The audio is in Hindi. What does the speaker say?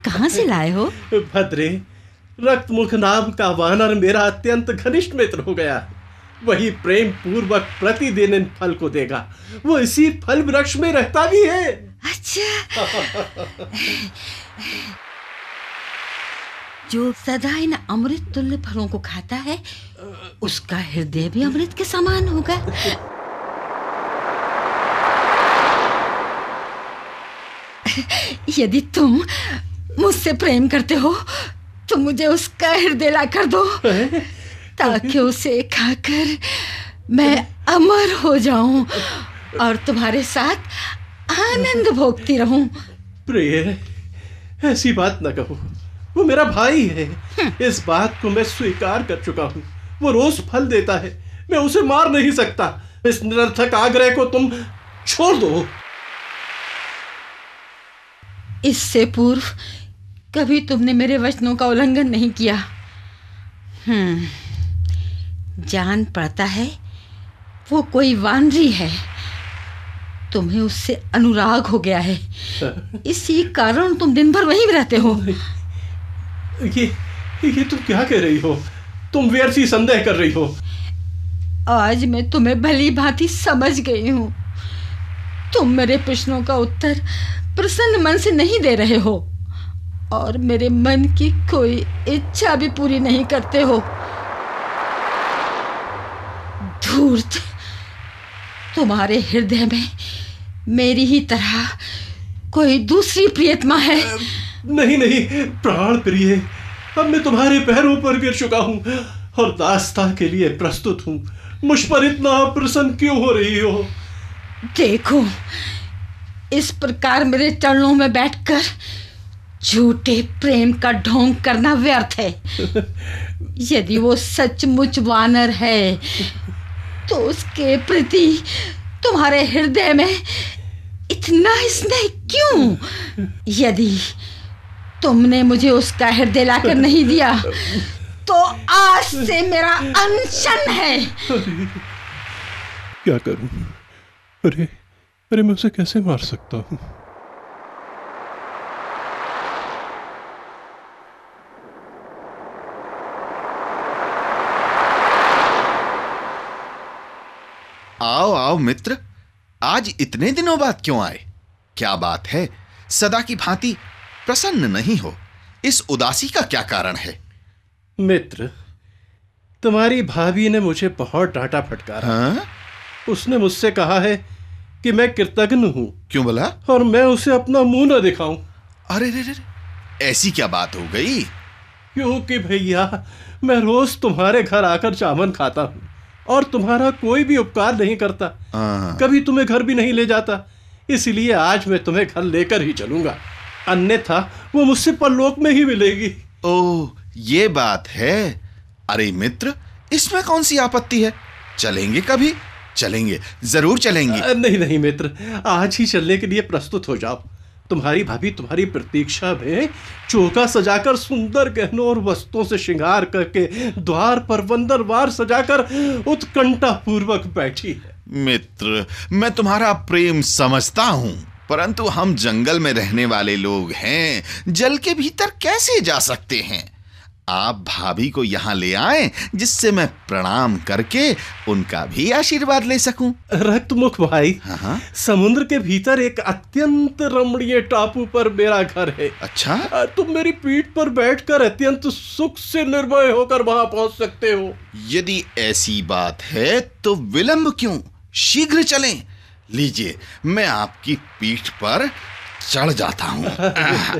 कहाँ से लाए हो? भद्रे, रक्तमुख नाम का वानर मेरा अत्यंत घनिष्ठ मित्र हो गया। वही प्रेम पूर्वक प्रतिदिन इन फल को देगा। वो इसी फल वृक्ष में रहता भी है। अच्छा। जो सदा इन अमृत तुल्य फलों को खाता है, उसका हृदय भी अमृत के समान होगा। यदि तुम मुझसे प्रेम करते हो तो मुझे उसका हृदय ला कर दो, ताकि उसे खाकर मैं अमर हो जाऊं और तुम्हारे साथ आनंद भोगती रहूं। प्रिय, ऐसी बात न कहो। वो मेरा भाई है। इस बात को मैं स्वीकार कर चुका हूँ। वो रोज फल देता है, मैं उसे मार नहीं सकता। इस निरर्थक आग्रह को तुम छोड़ दो। इससे पूर्व कभी तुमने मेरे वचनों का उल्लंघन नहीं किया। जान पड़ता है वो कोई वानरी है। तुम्हें उससे अनुराग हो गया है, इसी कारण तुम दिन भर वहीं रहते हो। ये तुम क्या कह रही हो? तुम व्यर्थ ही संदेह कर रही हो। आज मैं तुम्हें भली भांति समझ गई हूँ। तुम मेरे प्रश्नों का उत्तर प्रसन्न मन से नहीं दे रहे हो और मेरे मन की कोई इच्छा भी पूरी नहीं करते हो। धूर्त, तुम्हारे हृदय में मेरी ही तरह कोई दूसरी प्रियतमा है। नहीं, प्राण प्रिय, अब मैं तुम्हारे पैरों पर गिर चुका हूँ और दास्ता के लिए प्रस्तुत हूँ। मुझ पर इतना प्रसन्न क्यों हो रही हो? देखो, इस प्रकार मेरे चरणों में बैठकर झूठे प्रेम का ढोंग करना व्यर्थ है। यदि वो सचमुच वानर है तो उसके प्रति तुम्हारे हृदय में इतना स्नेह क्यों? यदि तुमने मुझे उसका हृदय लाकर नहीं दिया तो आज से मेरा अनशन है। क्या करूं? अरे मैं उसे कैसे मार सकता हूं? आओ मित्र, आज इतने दिनों बाद क्यों आए? क्या बात है, सदा की भांति प्रसन्न नहीं हो? इस उदासी का क्या कारण है? मित्र, तुम्हारी भाभी ने मुझे बहुत डांटा फटकारा। हाँ? उसने मुझसे कहा है कि मैं कृतघ्न हूं। क्यों बोला? और मैं उसे अपना मुंह न दिखाऊं। अरे रे, ऐसी क्या बात हो गई? क्योंकि भैया, मैं रोज तुम्हारे घर आकर चावल खाता हूं और तुम्हारा कोई भी उपकार नहीं करता। कभी तुम्हें घर भी नहीं ले जाता। इसलिए आज मैं तुम्हें घर लेकर ही चलूंगा, अन्यथा वो मुझसे परलोक में ही मिलेगी। ओह, ये बात है। अरे मित्र, इसमें कौन सी आपत्ति है? चलेंगे, कभी चलेंगे, जरूर चलेंगे। नहीं मित्र, आज ही चलने के लिए प्रस्तुत हो जाओ। तुम्हारी भाभी तुम्हारी प्रतीक्षा में चौका सजाकर सुंदर गहनों और वस्त्रों से श्रृंगार करके द्वार पर वंदरवार सजाकर उत्कंठा पूर्वक बैठी है। मित्र, मैं तुम्हारा प्रेम समझता हूं, परंतु हम जंगल में रहने वाले लोग हैं, जल के भीतर कैसे जा सकते हैं? आप भाभी को यहां ले आए जिससे मैं प्रणाम करके उनका भी आशीर्वाद ले सकूं। रक्तमुख भाई, हाँ? समुद्र के भीतर एक अत्यंत रमणीय टापू पर मेरा घर है। अच्छा? तुम मेरी पीठ पर बैठकर अत्यंत सुख से निर्भय होकर वहां पहुंच सकते हो। यदि ऐसी बात है तो विलंब क्यों? शीघ्र चलें। लीजिए, मैं आपकी पीठ पर चढ़ जाता हूं।